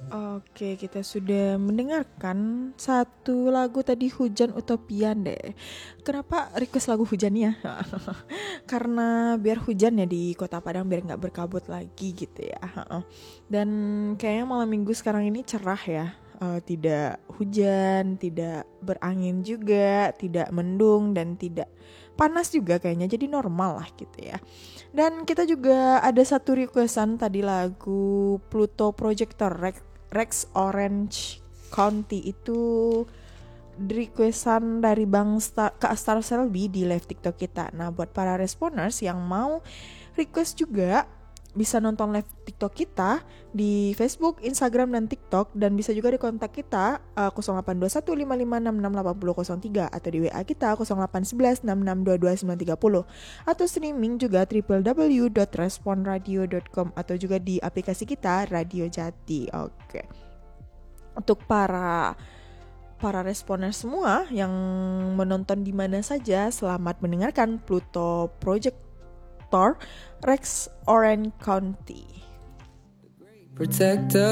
Oke, kita sudah mendengarkan satu lagu tadi, Hujan Utopian deh. Kenapa request lagu hujan ya? Karena biar hujan ya di Kota Padang, biar nggak berkabut lagi gitu ya. Dan kayaknya malam minggu sekarang ini cerah ya. Tidak hujan, tidak berangin juga, tidak mendung, dan tidak panas juga kayaknya. Jadi normal lah gitu ya. Dan kita juga ada satu requestan tadi, lagu Pluto Projector Rex Orange County, itu requestan dari Kak Star Selby di live TikTok kita. Nah, buat para responers yang mau request juga, bisa nonton live TikTok kita di Facebook, Instagram, dan TikTok. Dan bisa juga di kontak kita 082155668003 atau di WA kita 0811662290, atau streaming juga www.responradio.com, atau juga di aplikasi kita Radio Jati. Oke. Untuk para responer semua yang menonton di mana saja, selamat mendengarkan Pluto Projector Rex Orange County. Protector